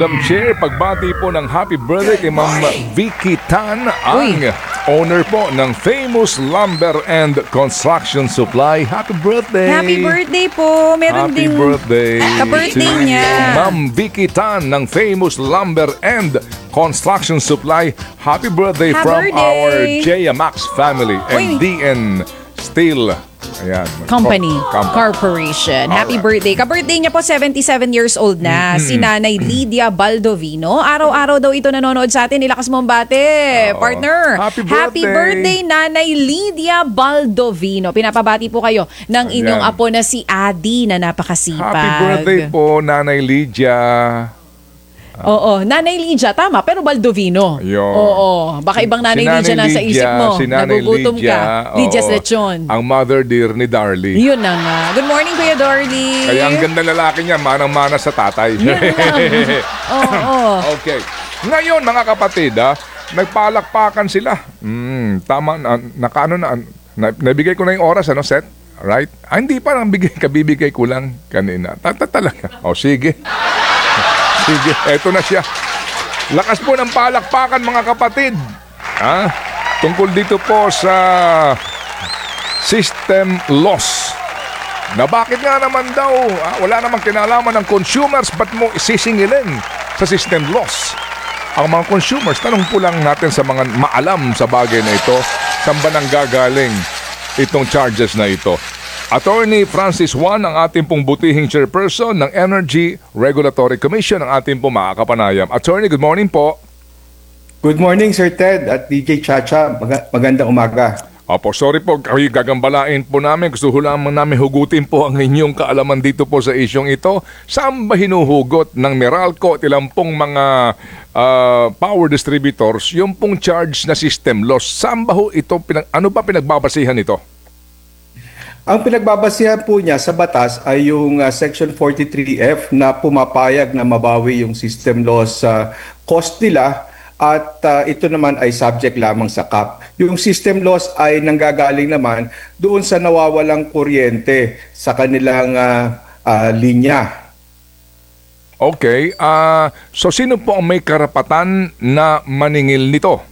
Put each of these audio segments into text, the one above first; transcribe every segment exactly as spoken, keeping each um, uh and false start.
Madam Chair, pagbati po ng happy birthday kay Ma'am Vicky Tan, ang Uy. owner po ng Famous Lumber and Construction Supply. Happy birthday! Happy birthday po. Meron Happy ding birthday ka-birthday to niya. Ma'am Vicky Tan ng Famous Lumber and Construction Supply. Happy birthday Happy from birthday. our J M Max family and Uy. D N Steel. Ayan. Company, Company. Corporation. Happy Alright. birthday. Ka-birthday niya po, seventy-seven years old na. Si Nanay Lydia Baldovino. Araw-araw daw ito nanonood sa atin. Nilakas mo ang bate, Oo. partner. Happy Happy birthday. birthday, Nanay Lydia Baldovino. Pinapabati po kayo ng inyong Ayan. apo na si Adi na napakasipag. Happy birthday po, Nanay Lydia. Oo, Nanay Lydia, tama, pero Baldovino. Yun. Oo, baka ibang Nanay Si Lydia nasa isip mo. Si Nanay Nagugutom Lydia, ka. Lydia's oo, lechon. Ang mother dear ni Darlie. Yun na nga. Good morning, Kuya Dorly. Kaya ang ganda lalaki niya, manang-mana sa tatay. Yun lang. Oo. Okay. Ngayon, mga kapatid, ah, nagpalakpakan sila. Mm, tama, na, nakaano na, na, nabigay ko na yung oras, ano, Seth? Right? Ah, hindi pa, nabigay, kabibigay ko lang kanina. Tata talaga. O, sige. Sige, eto na siya. Lakas po ng palakpakan, mga kapatid. Ah, tungkol dito po sa system loss. Na bakit nga naman daw, ah, wala namang kinalaman ng consumers, ba't mo isisingilin sa system loss? Ang mga consumers, tanong po lang natin sa mga maalam sa bagay na ito, saan ba nang gagaling itong charges na ito? Attorney Francis Juan, ang ating pong butihing chairperson ng Energy Regulatory Commission, ang ating pong makakapanayam. Attorney, good morning po. Good morning, Sir Ted at D J Chacha. Mag- magandang umaga. Opo, sorry po, kayo gagambalain po namin. Gusto ho lamang namin hugutin po ang inyong kaalaman dito po sa isyong ito. Saan ba hinuhugot ng Meralco at ilang pong mga ah, power distributors yung pong charge na system loss? Saan ba ho ito, pinag- ano ba pinagbabasihan ito? Ang pinagbabasihan po niya sa batas ay yung uh, Section forty-three F na pumapayag na mabawi yung system loss sa cost nila at uh, ito naman ay subject lamang sa cap. Yung system loss ay nanggagaling naman doon sa nawawalang kuryente sa kanilang uh, uh, linya. Okay, ah so sino po ang may karapatan na maningil nito?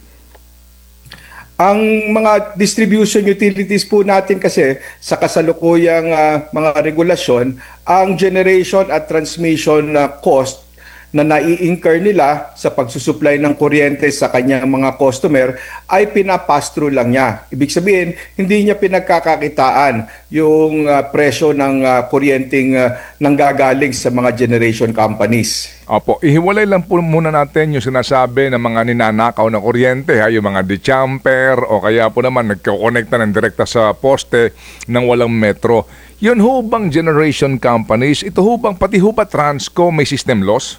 Ang mga distribution utilities po natin kasi sa kasalukuyang ah, mga regulasyon, ang generation at transmission na cost na nai-incur nila sa pagsusupply ng kuryente sa kanyang mga customer ay pinapass-through lang niya. Ibig sabihin, hindi niya pinagkakakitaan yung ah, presyo ng ah, kuryenteng ah, nanggagaling sa mga generation companies. Opo, ihiwalay lang po muna natin yung sinasabi ng mga ninanakaw na kuryente, ha? Yung mga dechamper o kaya po naman nagkakonekta ng direkta sa poste ng walang metro. Yun ho bang generation companies, ito ho bang pati ho ba Transco may system loss?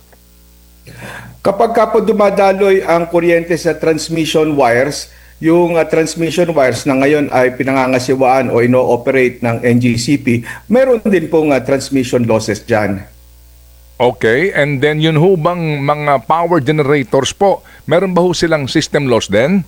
Kapag ka po dumadaloy ang kuryente sa transmission wires, yung uh, transmission wires na ngayon ay pinangangasiwaan o ino-operate ng N G C P, meron din pong uh, transmission losses dyan. Okay, and then yun ho bang mga power generators po, meron ba ho silang system loss din?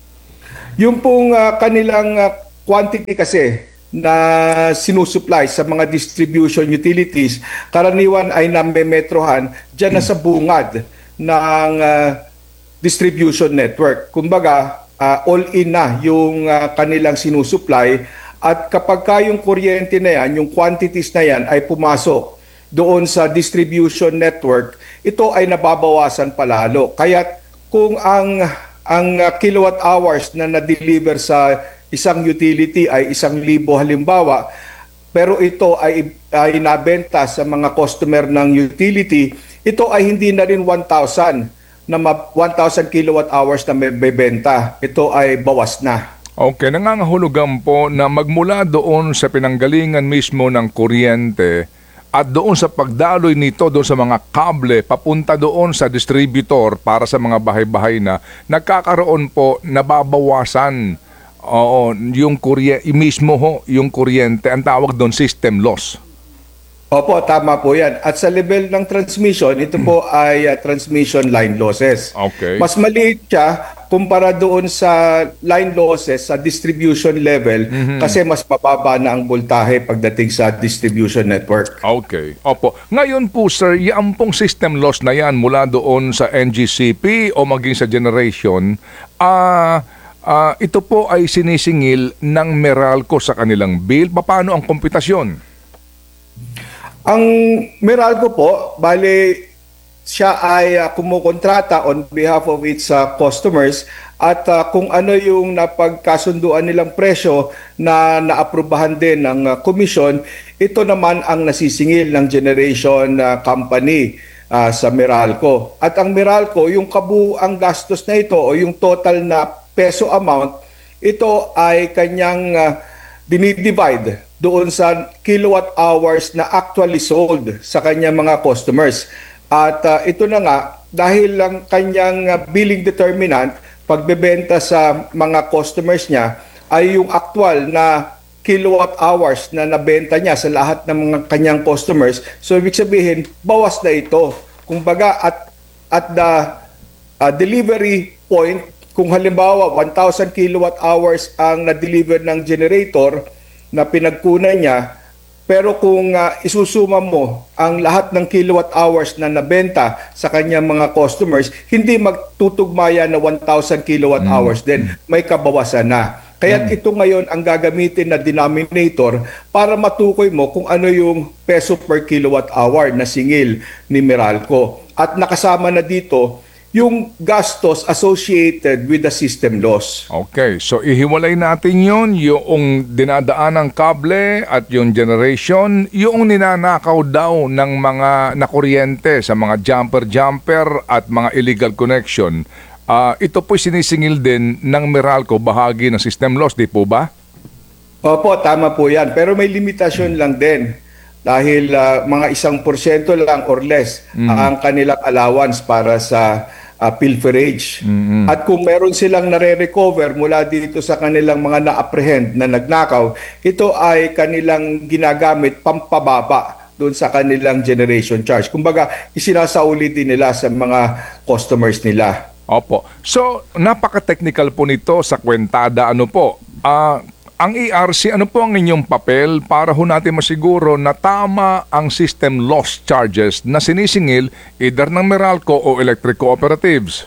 Yung pong uh, kanilang uh, quantity kasi na sinusupply sa mga distribution utilities, karaniwan ay namemetrohan dyan na sa bungad ng uh, distribution network. Kumbaga, uh, all-in na yung uh, kanilang sinusupply at kapag ka yung kuryente na yan, yung quantities na yan ay pumasok doon sa distribution network, ito ay nababawasan palalo. Kaya kung ang, ang uh, kilowatt hours na na-deliver sa isang utility ay isang libo halimbawa, pero ito ay, ay nabenta sa mga customer ng utility, ito ay hindi na rin one thousand na one thousand kilowatt hours na may bebenta. Ito ay bawas na. Okay, nangangahulugan po na magmula doon sa pinanggalingan mismo ng kuryente at doon sa pagdaloy nito doon sa mga kable papunta doon sa distributor para sa mga bahay-bahay na nagkakaroon po nababawasan. Oo, yung kuryente mismo ho, yung kuryente, ang tawag doon system loss. Opo, tama po yan. At sa level ng transmission, ito po ay uh, transmission line losses. Okay. Mas maliit siya kumpara doon sa line losses sa distribution level kasi mas mababa na ang voltahe pagdating sa distribution network. Okay. Opo. Ngayon po, sir, yan pong system loss na yan mula doon sa N G C P o maging sa generation, ah ah, ito po ay sinisingil ng Meralco sa kanilang bill. Paano ang komputasyon? Ang Meralco po, bale siya ay uh, kumukontrata on behalf of its uh, customers at uh, kung ano yung napagkasunduan nilang presyo na naaprubahan din ng uh, komisyon, ito naman ang nasisingil ng generation uh, company uh, sa Meralco. At ang Meralco, yung kabuuang gastos na ito o yung total na peso amount, ito ay kanyang uh, dinidivide doon sa kilowatt hours na actually sold sa kanyang mga customers. At uh, ito na nga, dahil lang kanyang uh, billing determinant, pagbebenta sa mga customers niya, ay yung actual na kilowatt hours na nabenta niya sa lahat ng mga kanyang customers. So ibig sabihin, bawas na ito. Kumbaga, at, at the uh, delivery point, kung halimbawa one thousand kilowatt hours ang na-deliver ng generator na pinagkunan niya, pero kung uh, isusuma mo ang lahat ng kilowatt hours na nabenta sa kanyang mga customers, hindi magtutugmaya na one thousand kilowatt hours din. May kabawasan na. Kaya ito ngayon ang gagamitin na denominator para matukoy mo kung ano yung peso per kilowatt hour na singil ni Meralco. At nakasama na dito yung gastos associated with the system loss. Okay, so ihiwalay natin yon, yung dinadaan ng kable at yung generation, yung ninanakaw daw ng mga nakuryente sa mga jumper-jumper at mga illegal connection. Uh, ito po'y sinisingil din ng Meralco, bahagi ng system loss, di po ba? Opo, tama po yan. Pero may limitasyon lang din. Dahil uh, mga isang porsyento lang or less mm. ang kanilang allowance para sa uh, pilferage. Mm-hmm. At kung meron silang nare-recover mula dito sa kanilang mga na-apprehend na nagnakaw, ito ay kanilang ginagamit pampababa doon sa kanilang generation charge. Kumbaga, isinasauli din nila sa mga customers nila. Opo. So, napaka-technical po nito sa kwentada. Ano po? Ah... Uh, ang E R C, ano po ang inyong papel para ho natin masiguro na tama ang system loss charges na sinisingil either ng Meralco o electric cooperatives?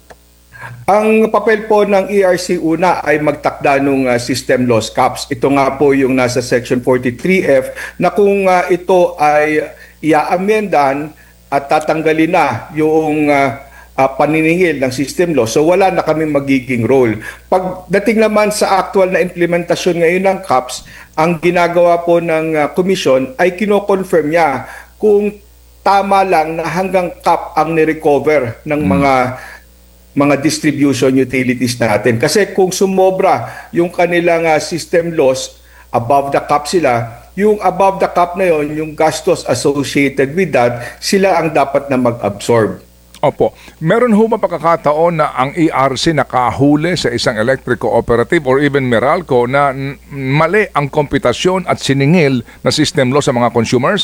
Ang papel po ng E R C una ay magtakda ng uh, system loss caps. Ito nga po yung nasa Section forty-three F na kung uh, ito ay i-amendan at tatanggalin na yung uh, Uh, paniningil ng system loss. So wala na kami magiging role. Pagdating naman sa actual na implementasyon ngayon ng caps, ang ginagawa po ng uh, komisyon ay kino-confirm niya kung tama lang na hanggang cap ang ni-recover ng hmm. mga mga distribution utilities natin. Kasi kung sumobra yung kanilang uh, system loss, above the cap sila, yung above the cap na yon, yung gastos associated with that, sila ang dapat na mag-absorb. Opo. Meron ho ba pagkakataon na ang E R C nakahuli sa isang electric cooperative or even Meralco na mali ang komputasyon at siningil na system loss sa mga consumers?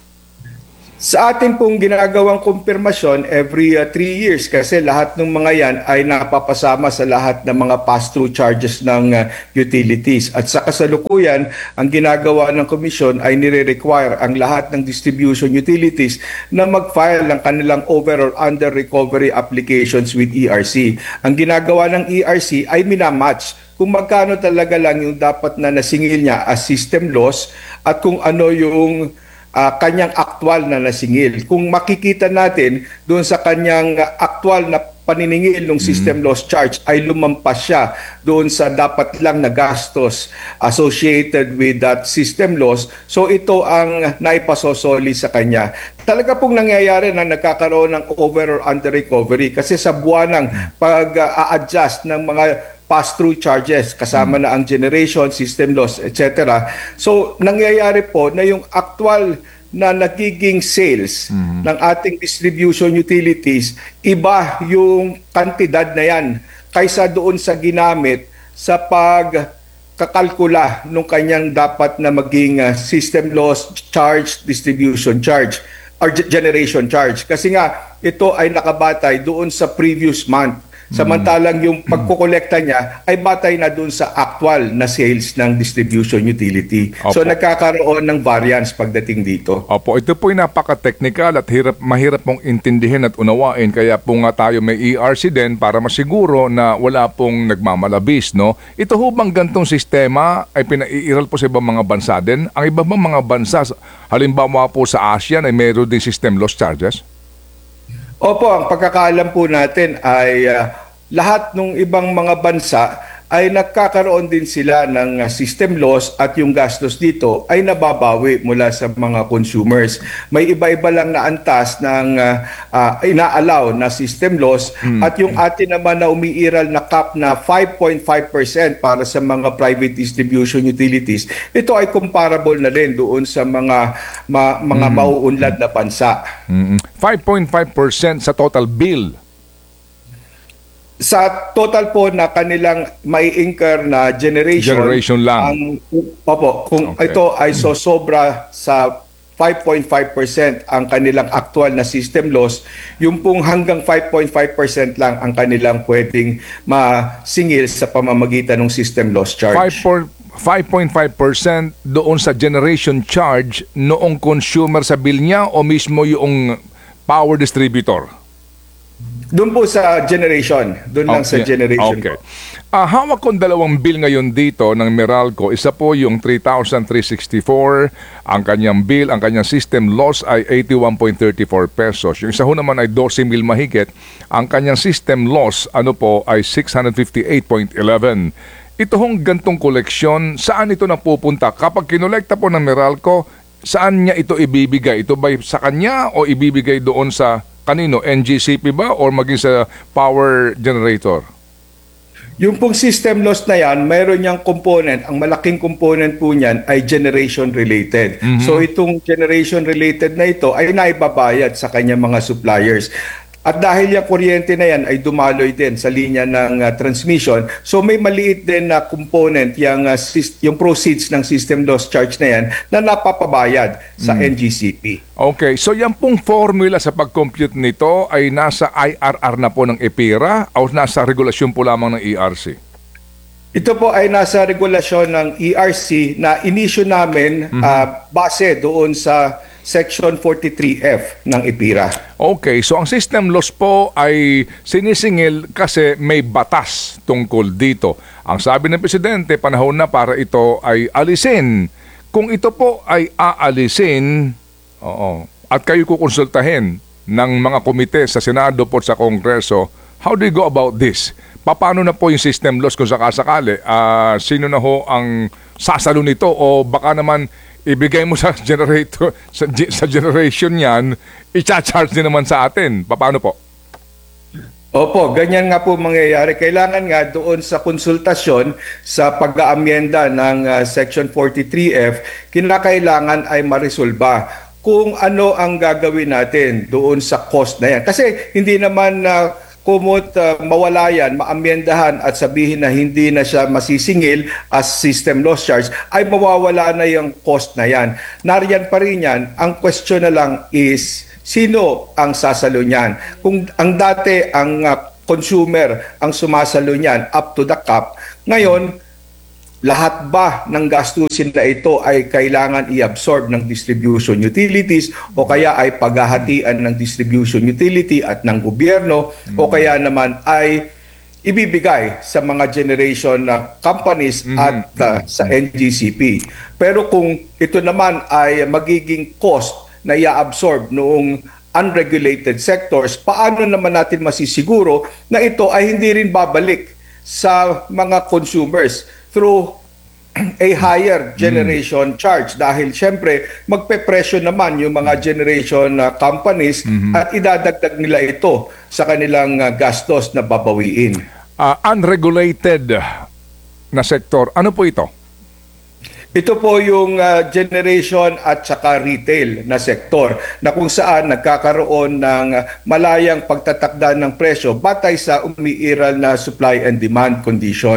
Sa atin pong ginagawang kumpirmasyon every uh, three years kasi lahat ng mga yan ay napapasama sa lahat ng mga pass-through charges ng uh, utilities. At sa kasalukuyan, ang ginagawa ng komisyon ay nire-require ang lahat ng distribution utilities na mag-file ng kanilang over or under recovery applications with E R C. Ang ginagawa ng E R C ay minamatch kung magkano talaga lang yung dapat na nasingil niya as system loss at kung ano yung Uh, kanyang aktwal na nasingil. Kung makikita natin doon sa kanyang uh, aktwal na paniningil ng system loss charge ay lumampas siya doon sa dapat lang na gastos associated with that system loss. So ito ang naipasosoli sa kanya. Talaga pong nangyayari na nagkakaroon ng over or under recovery kasi sa buwanang pag-a-adjust ng mga pass-through charges, kasama na ang generation, system loss, et cetera. So, nangyayari po na yung actual na nagiging sales mm-hmm. ng ating distribution utilities, iba yung kantidad na yan kaysa doon sa ginamit sa pag kakalkula nung kanyang dapat na maging uh, system loss charge, distribution charge, or ge- generation charge. Kasi nga, ito ay nakabatay doon sa previous month. Samantalang yung pagkukolekta niya ay batay na doon sa actual na sales ng distribution utility. So Opo. nagkakaroon ng variance pagdating dito. Opo, ito po'y napaka-technical at hirap, mahirap pong intindihin at unawain. Kaya po nga tayo may E R C din para masiguro na wala pong nagmamalabis, no? Ito ho bang gantong sistema ay pinaiiral po sa ibang mga bansa din? Ang iba bang mga bansa, halimbawa po sa ASEAN, ay meron din system loss charges? Opo, ang pagkakaalam po natin ay ah, lahat ng ibang mga bansa ay nagkakaroon din sila ng ah, system loss at yung gastos dito ay nababawi mula sa mga consumers. May iba-iba lang na antas ng ah, ah, inaalaw na system loss at yung atin naman na umiiral na cap na five point five percent para sa mga private distribution utilities, ito ay comparable na rin doon sa mga ma- mga mauunlad na bansa. Mm-mm. five point five percent sa total bill. Sa total po na kanilang may incur na generation, Generation lang. Ang, opo, kung Okay. ito ay sosobra sa five point five percent ang kanilang actual na system loss, yung pong hanggang five point five percent lang ang kanilang pwedeng masingil sa pamamagitan ng system loss charge. five point five percent doon sa generation charge noong consumer sa bill niya o mismo yung power distributor? Doon po sa generation, doon lang sa Okay. generation Okay. po. Ah, hawak kong dalawang bill ngayon dito ng Meralco. Isa po yung three thousand three hundred sixty-four. Ang kanyang bill, ang kanyang system loss ay eighty-one point three four pesos. Yung isa ho naman ay twelve mil mahigit. Ang kanyang system loss ano po ay six hundred fifty-eight point eleven. Ito hong gantong koleksyon, saan ito napupunta? Kapag kinolekta po ng Meralco, saan niya ito ibibigay? Ito ba sa kanya o ibibigay doon sa kanino? N G C P ba or maging sa power generator? Yung pong system loss na yan, mayroon niyang component. Ang malaking component po niyan ay generation related. So itong generation related na ito ay naibabayad sa kanyang mga suppliers. At dahil yung kuryente na yan ay dumaloy din sa linya ng uh, transmission, so may maliit din na component yung, uh, syst- yung proceeds ng system loss charge na yan na napapabayad sa N G C P. Okay, so yan pong formula sa pag-compute nito ay nasa I R R na po ng EPIRA o nasa regulasyon po lamang ng E R C? Ito po ay nasa regulasyon ng E R C na inisyu namin uh, base doon sa Section forty-three F ng EPIRA. Okay, so ang system loss po ay sinisingil kasi may batas tungkol dito. Ang sabi ng Presidente, panahon na para ito ay alisin. Kung ito po ay aalisin, oo, at kayo kukonsultahin ng mga komite sa Senado po sa Kongreso, how do you go about this? Paano na po yung system loss kung sakasakali? Ah, sino na ho ang sasalo nito o baka naman ibigay mo sa generator sa, sa generation niyan, i-charge din naman sa atin. Paano po? Opo, ganyan nga po mangyayari. Kailangan nga doon sa konsultasyon sa pag-aamyenda ng uh, Section forty-three F, kinakailangan ay maresolba kung ano ang gagawin natin doon sa cost na yan. Kasi hindi naman uh, kumot uh, mawala yan, maamyendahan at sabihin na hindi na siya masisingil as system loss charge, ay mawawala na yung cost na yan. Nariyan pa rin yan. Ang question na lang is, sino ang sasalo niyan? Kung ang dati ang uh, consumer ang sumasalo niyan up to the cap, ngayon, lahat ba ng gastusin na ito ay kailangan i-absorb ng distribution utilities o kaya ay paghahatian ng distribution utility at ng gobyerno mm. o kaya naman ay ibibigay sa mga generation na companies mm. at uh, sa N G C P. Pero kung ito naman ay magiging cost na i-absorb noong unregulated sectors, paano naman natin masisiguro na ito ay hindi rin babalik sa mga consumers through a higher generation mm. charge dahil syempre magpe-presyo naman yung mga generation uh, companies mm-hmm. at idadagdag nila ito sa kanilang uh, gastos na babawiin. Uh, unregulated na sektor, ano po ito? Ito po yung uh, generation at saka retail na sektor na kung saan nagkakaroon ng uh, malayang pagtatakda ng presyo batay sa umiiral na supply and demand conditions.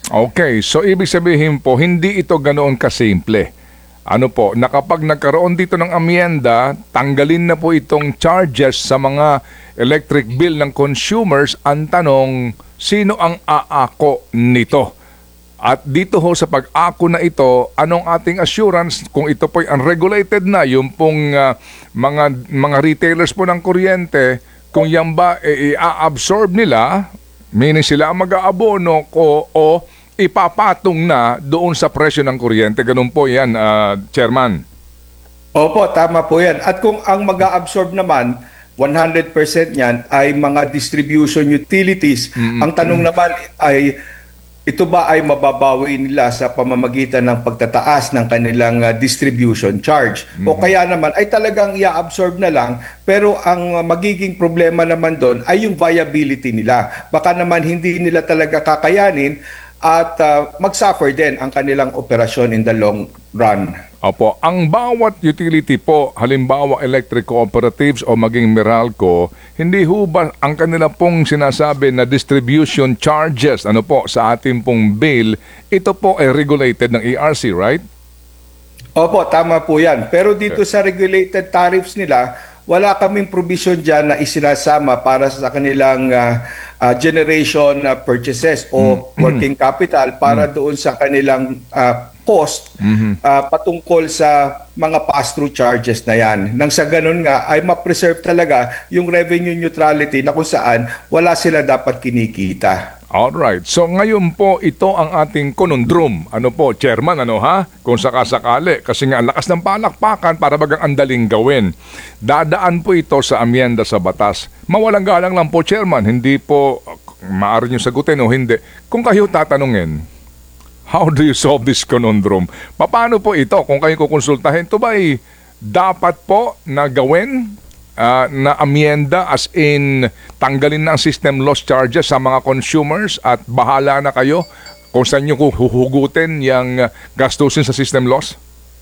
Okay, so ibig sabihin po, hindi ito ganoon kasimple. Ano po, na kapag nagkaroon dito ng amyenda, tanggalin na po itong charges sa mga electric bill ng consumers. Ang tanong, sino ang aako nito? At dito ho sa pag-ako na ito, anong ating assurance kung ito po'y unregulated na, yung pong ah, mga, mga retailers po ng kuryente, kung yan ba e, i-absorb nila, meaning sila ang mag-aabono ko o ipapatong na doon sa presyo ng kuryente. Ganun po yan, ah, Chairman. Opo, tama po yan. At kung ang mag-a-absorb naman, one hundred percent yan ay mga distribution utilities. Ang tanong naman ay, ito ba ay mababawi nila sa pamamagitan ng pagtataas ng kanilang uh, distribution charge? O kaya naman ay talagang i-absorb na lang, pero ang uh, magiging problema naman doon ay yung viability nila. Baka naman hindi nila talaga kakayanin at uh, mag-suffer din ang kanilang operasyon in the long run. Opo, ang bawat utility po, halimbawa electric cooperatives o maging Meralco, hindi ho ba ang kanila pong sinasabi na distribution charges, ano po, sa ating pong bill, ito po ay regulated ng E R C, right? Opo, tama po yan. Pero dito sa regulated tariffs nila, wala kaming provision dyan na isinasama para sa kanilang uh, uh, generation uh, purchases o working capital para doon sa kanilang uh, cost uh, patungkol sa mga pass-through charges na yan. Nang sa ganun nga ay ma-preserve talaga yung revenue neutrality na kung saan wala sila dapat kinikita. Alright. So ngayon po, ito ang ating conundrum. Ano po, Chairman, ano ha? Kung sakasakali. Kasi nga, ang lakas ng palakpakan para bagang andaling gawin. Dadaan po ito sa amyenda sa batas. Mawalang galang lang po, Chairman. Hindi po, maaari nyo sagutin o hindi. Kung kayo tatanungin, how do you solve this conundrum? Paano po ito? Kung kayo kukonsultahin, ito ba ay dapat po na gawin uh, na amyenda as in tanggalin na ang system loss charges sa mga consumers at bahala na kayo kung saan nyo huhugutin yung gastusin sa system loss?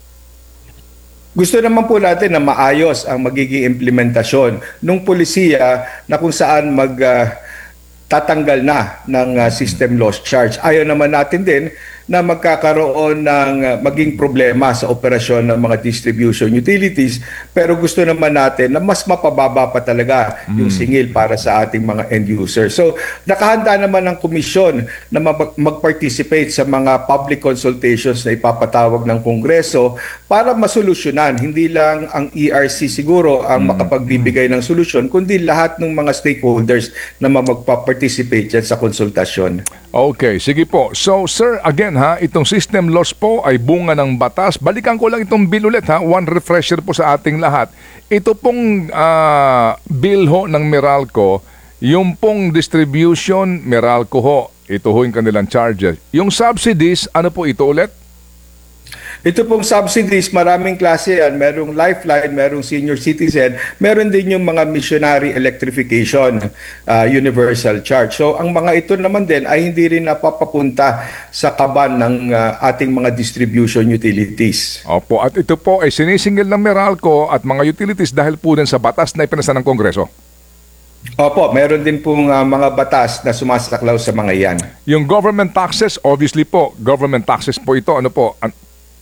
Gusto naman po natin na maayos ang magiging implementasyon ng polisiya na kung saan mag uh, tatanggal na ng uh, system loss charge. Ayaw naman natin din na magkakaroon ng uh, maging problema sa operasyon ng mga distribution utilities, pero gusto naman natin na mas mapababa pa talaga yung singil para sa ating mga end users. So nakahanda naman ang komisyon na mag- mag-participate sa mga public consultations na ipapatawag ng Kongreso para masolusyonan. Hindi lang ang E R C siguro ang makapagbibigay ng solusyon, kundi lahat ng mga stakeholders na magpa-participate dyan sa konsultasyon. Okay, sige po. So, sir, again ha, itong system loss po ay bunga ng batas. Balikan ko lang itong bill ulit ha. One refresher po sa ating lahat. Ito pong uh, bill ho ng Meralco, yung pong distribution, Meralco ho, ito ho yung kanilang charges. Yung subsidies, ano po ito ulit? Ito pong subsidies, maraming klase yan. Merong lifeline, merong senior citizen, meron din yung mga missionary electrification uh, universal charge. So ang mga ito naman din ay hindi rin napapapunta sa kaban ng uh, ating mga distribution utilities. Opo, at ito po ay sinisingil ng Meralco at mga utilities dahil po din sa batas na ipinasa ng Kongreso. Opo, meron din pong uh, mga batas na sumasaklaw sa mga yan. Yung government taxes, obviously po, government taxes po ito, ano po? An-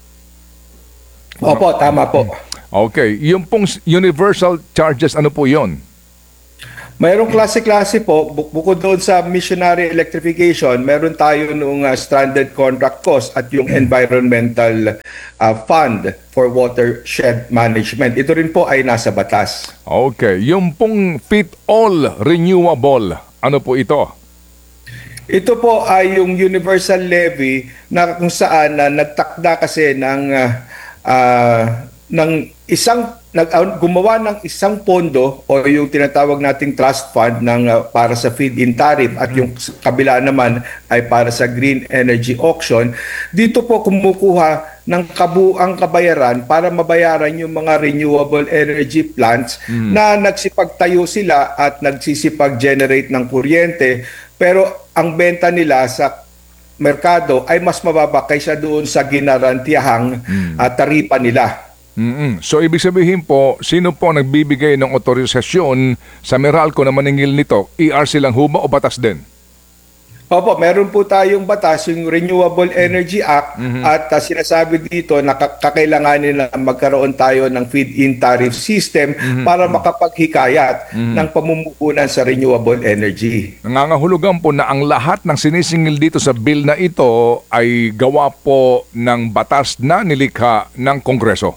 Opo, tama po. Okay. Yung pong universal charges, ano po yon? Mayroong klase-klase po. Bu- bukod doon sa missionary electrification, meron tayo nung uh, stranded contract cost at yung environmental uh, fund for watershed management. Ito rin po ay nasa batas. Okay. Yung pong fit all renewable, ano po ito? Ito po ay yung universal levy na kung saan na nagtakda kasi ng uh, uh, ng isang nag uh, gumawa ng isang pondo o yung tinatawag nating trust fund ng uh, para sa feed-in tariff at yung kabila naman ay para sa green energy auction. Dito po kumukuha ng kabuang kabayaran para mabayaran yung mga renewable energy plants mm. na nagsipagtayo sila at nagsisipag-generate ng kuryente, pero ang benta nila sa merkado ay mas mababa kaysa doon sa ginarantiyahang mm. uh, taripa nila. Mm-mm. So, ibig sabihin po, sino po nagbibigay ng otorisasyon sa Meralco na maningil nito? E R C lang ho ba o batas din? Opo, meron po tayong batas, yung Renewable Energy Act, at uh, sinasabi dito na ka- kakailanganin na magkaroon tayo ng feed-in tariff system para makapaghikayat ng pamumuhunan sa renewable energy. Nangangahulugan po na ang lahat ng sinisingil dito sa bill na ito ay gawa po ng batas na nilikha ng Kongreso.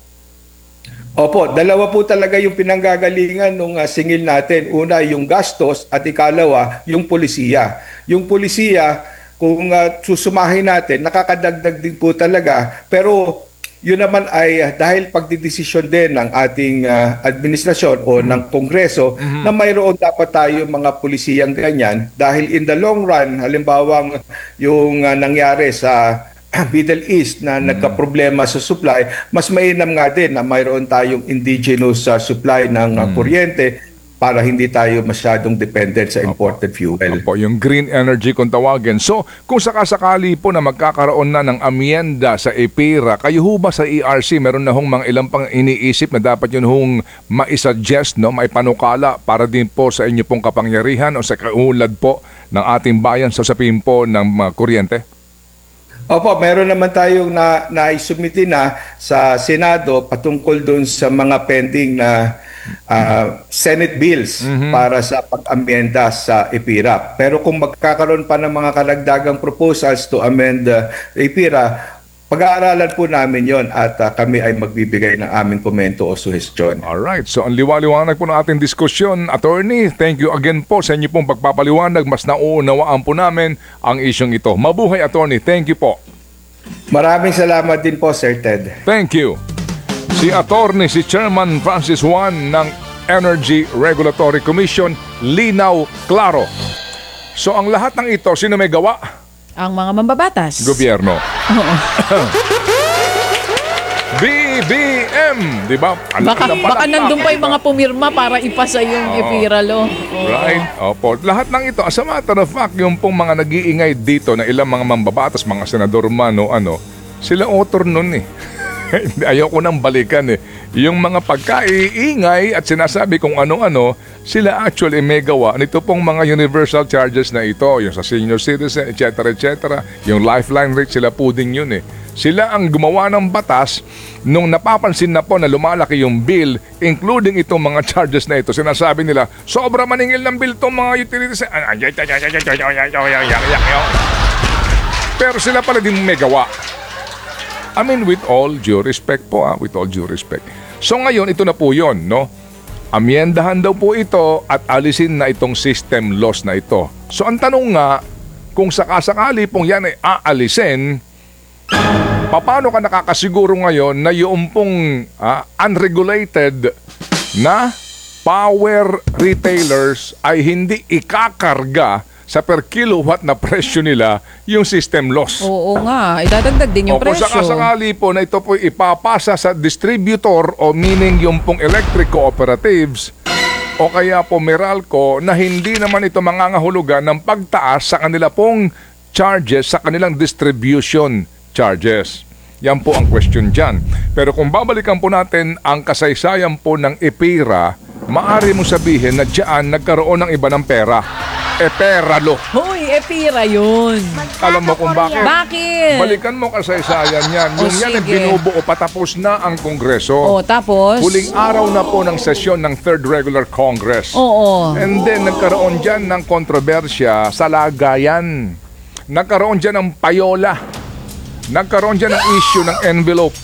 Opo, dalawa po talaga yung pinanggagalingan nung uh, singil natin. Una, yung gastos, at ikalawa, yung polisiya. Yung polisiya, kung uh, susumahin natin, nakakadagdag din po talaga. Pero yun naman ay uh, dahil pagdidesisyon din ng ating uh, administrasyon o ng Kongreso na mayroon dapat tayo mga pulisiyang ganyan. Dahil in the long run, halimbawa yung uh, nangyari sa Middle East na nagka-problema sa supply, mas mainam nga din na mayroon tayong indigenous uh, supply ng uh, kuryente para hindi tayo masyadong dependent sa imported fuel. Opo, yung green energy kung tawagin. So, kung sakasakali po na magkakaroon na ng amyenda sa EPIRA, kayo ho ba sa E R C, meron na hong mga ilang pang iniisip na dapat yun hong maisuggest, no, maipanukala para din po sa inyo pong kapangyarihan o sa kaulad po ng ating bayan sa usapin po ng mga kuryente? Opo, meron naman tayong na naisubmiti na sa Senado patungkol dun sa mga pending na uh, Senate bills para sa pag-amyenda sa EPIRA. Pero kung magkakaroon pa ng mga karagdagang proposals to amend the EPIRA, pag-aaralan po namin yon at uh, kami ay magbibigay ng aming komento o suhestyon. Alright, so ang liwaliwanag po ng ating diskusyon. Attorney, thank you again po sa inyo pong pagpapaliwanag. Mas nauunawaan po namin ang isyong ito. Mabuhay, Attorney. Thank you po. Maraming salamat din po, Sir Ted. Thank you. Si Attorney, si Chairman Francis Juan ng Energy Regulatory Commission, linaw, klaro. So ang lahat ng ito, sino may gawa? Ang mga mambabatas. Gobyerno. B B M, di ba? Ang Baka, laki ng baka palakpak, nandun pa yung di ba? mga pumirma para ipasa yung EPIRA law. Right? Opo. Lahat ng ito, as a matter of fact, yung pong mga nag-iingay dito na ilang mga mambabatas, mga senador man o ano, sila author nun eh. Ayoko nang balikan eh. Yung mga pagkaiingay at sinasabi kung ano-ano, sila actually may gawa nito pong mga universal charges na ito, yung sa senior citizen, et cetera, et cetera. Yung lifeline rate, sila po din yun eh. Sila ang gumawa ng batas nung napapansin na po na lumalaki yung bill, including itong mga charges na ito. Sinasabi nila, sobra maningil ng bill itong mga utilities. Pero sila pala din may gawa. I mean, with all due respect po, ah, with all due respect. So ngayon, ito na po yun, no? Amyendahan daw po ito at alisin na itong system loss na ito. So ang tanong nga, kung sakasakali pong yan ay aalisin, paano ka nakakasiguro ngayon na yung pong ah, unregulated na power retailers ay hindi ikakarga sa per kilowatt na presyo nila yung system loss? Oo nga, idadagdag din yung O kung presyo. sakasakali po na ito po ipapasa sa distributor o meaning yung pong electric cooperatives o kaya po Meralco na hindi naman ito mangangahulugan ng pagtaas sa kanila pong charges sa kanilang distribution charges. Yan po ang question dyan. Pero kung babalikan po natin ang kasaysayan po ng EPIRA, maaari mo sabihin na dyan nagkaroon ng iba ng pera. E pera lo. Hoy, EPIRA yun. Alam mo kung bakit? Bakit? Balikan mo kasaysayan yan. O, Yung yan ay sige. binubuo, patapos na ang Kongreso. O, tapos? Huling araw na po ng sesyon ng Third Regular Congress. Oo. And then nagkaroon dyan ng kontrobersya sa lagayan. Nagkaroon dyan ng payola. Nagkaroon dyan ng issue ng envelope.